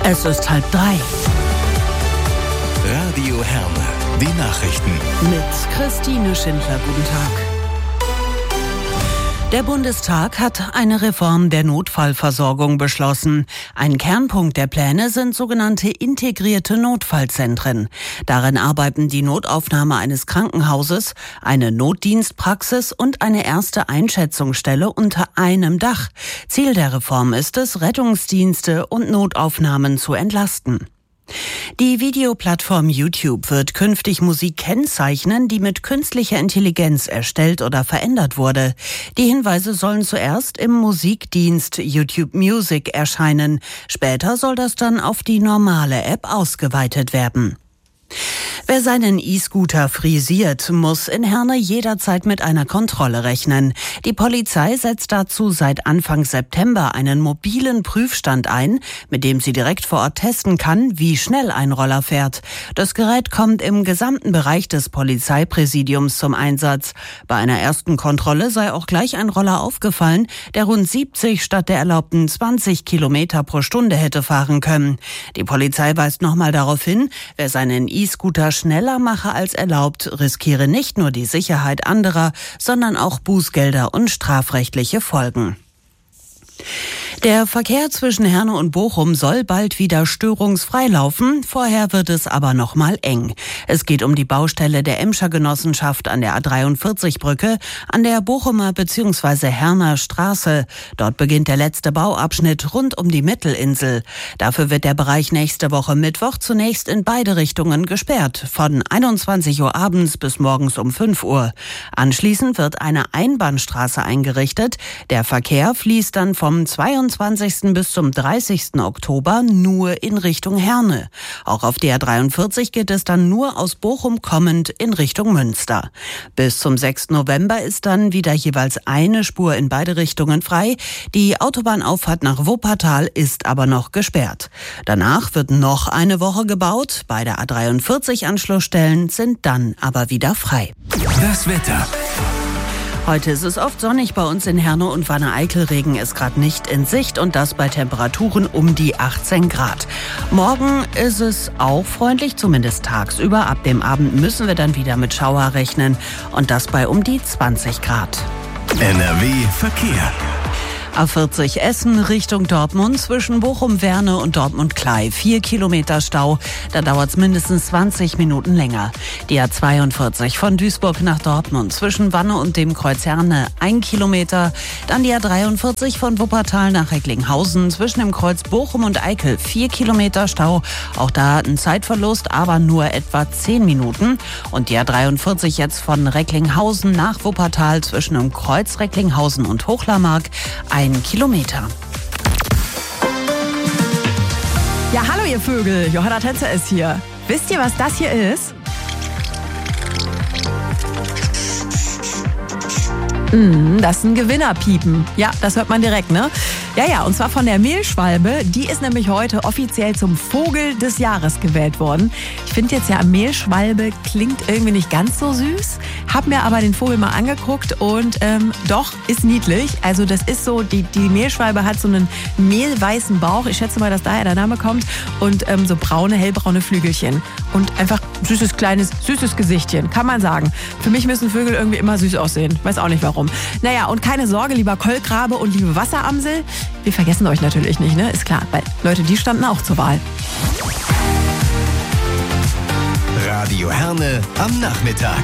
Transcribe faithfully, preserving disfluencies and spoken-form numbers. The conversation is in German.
Es ist halb drei. Radio Herne, die Nachrichten. Mit Christine Schindler, guten Tag. Der Bundestag hat eine Reform der Notfallversorgung beschlossen. Ein Kernpunkt der Pläne sind sogenannte integrierte Notfallzentren. Darin arbeiten die Notaufnahme eines Krankenhauses, eine Notdienstpraxis und eine erste Einschätzungsstelle unter einem Dach. Ziel der Reform ist es, Rettungsdienste und Notaufnahmen zu entlasten. Die Videoplattform YouTube wird künftig Musik kennzeichnen, die mit künstlicher Intelligenz erstellt oder verändert wurde. Die Hinweise sollen zuerst im Musikdienst YouTube Music erscheinen. Später soll das dann auf die normale App ausgeweitet werden. Wer seinen E-Scooter frisiert, muss in Herne jederzeit mit einer Kontrolle rechnen. Die Polizei setzt dazu seit Anfang September einen mobilen Prüfstand ein, mit dem sie direkt vor Ort testen kann, wie schnell ein Roller fährt. Das Gerät kommt im gesamten Bereich des Polizeipräsidiums zum Einsatz. Bei einer ersten Kontrolle sei auch gleich ein Roller aufgefallen, der rund siebzig statt der erlaubten zwanzig Kilometer pro Stunde hätte fahren können. Die Polizei weist nochmal darauf hin, wer seinen E-Scooter schneller mache als erlaubt, riskiere nicht nur die Sicherheit anderer, sondern auch Bußgelder und strafrechtliche Folgen. Der Verkehr zwischen Herne und Bochum soll bald wieder störungsfrei laufen. Vorher wird es aber noch mal eng. Es geht um die Baustelle der Emscher Genossenschaft an der A dreiundvierzig Brücke an der Bochumer bzw. Herner Straße. Dort beginnt der letzte Bauabschnitt rund um die Mittelinsel. Dafür wird der Bereich nächste Woche Mittwoch zunächst in beide Richtungen gesperrt, von einundzwanzig Uhr abends bis morgens um fünf Uhr. Anschließend wird eine Einbahnstraße eingerichtet. Der Verkehr fließt dann vom zweiundzwanzigsten bis zum dreißigsten Oktober nur in Richtung Herne. Auch auf der A dreiundvierzig geht es dann nur aus Bochum kommend in Richtung Münster. Bis zum sechsten November ist dann wieder jeweils eine Spur in beide Richtungen frei. Die Autobahnauffahrt nach Wuppertal ist aber noch gesperrt. Danach wird noch eine Woche gebaut. Beide A dreiundvierzig Anschlussstellen sind dann aber wieder frei. Das Wetter. Heute ist es oft sonnig bei uns in Herne und Wanne-Eickel. Regen ist gerade nicht in Sicht und das bei Temperaturen um die achtzehn Grad. Morgen ist es auch freundlich, zumindest tagsüber. Ab dem Abend müssen wir dann wieder mit Schauer rechnen und das bei um die zwanzig Grad. N R W Verkehr. A vierzig Essen Richtung Dortmund zwischen Bochum-Werne und Dortmund-Klei. Vier Kilometer Stau, da dauert es mindestens zwanzig Minuten länger. Die A zweiundvierzig von Duisburg nach Dortmund zwischen Wanne und dem Kreuz Herne ein Kilometer. Dann die A dreiundvierzig von Wuppertal nach Recklinghausen zwischen dem Kreuz Bochum und Eickel. Vier Kilometer Stau, auch da ein Zeitverlust, aber nur etwa zehn Minuten. Und die A dreiundvierzig jetzt von Recklinghausen nach Wuppertal zwischen dem Kreuz Recklinghausen und Hochlarmark. Ein Kilometer. Ja, hallo ihr Vögel, Johanna Tänzer ist hier. Wisst ihr, was das hier ist? Mm, das ist ein Gewinnerpiepen. Ja, das hört man direkt, ne? Ja, ja, und zwar von der Mehlschwalbe. Die ist nämlich heute offiziell zum Vogel des Jahres gewählt worden. Ich finde jetzt ja, Mehlschwalbe klingt irgendwie nicht ganz so süß. Hab mir aber den Vogel mal angeguckt und ähm, doch, ist niedlich. Also das ist so, die, die Mehlschwalbe hat so einen mehlweißen Bauch. Ich schätze mal, dass daher der Name kommt. Und ähm, so braune, hellbraune Flügelchen. Und einfach süßes, kleines, süßes Gesichtchen, kann man sagen. Für mich müssen Vögel irgendwie immer süß aussehen. Weiß auch nicht warum. Naja, und keine Sorge, lieber Kolkrabe und liebe Wasseramsel. Wir vergessen euch natürlich nicht, ne? Ist klar, weil Leute, die standen auch zur Wahl. Radio Herne am Nachmittag.